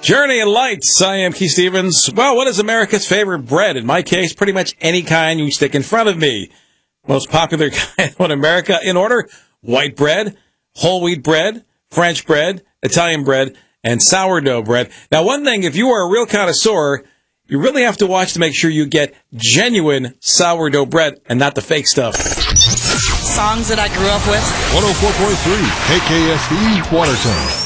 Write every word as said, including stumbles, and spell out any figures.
Journey and Lights. I am Keith Stevens. Well, what is America's favorite bread? In my case, pretty much any kind you stick in front of me. Most popular kind in America, in order, white bread, whole wheat bread, French bread, Italian bread, and sourdough bread. Now, one thing, if you are a real connoisseur, you really have to watch to make sure you get genuine sourdough bread and not the fake stuff. Songs that I grew up with. one oh four point three K K S D, Watertown.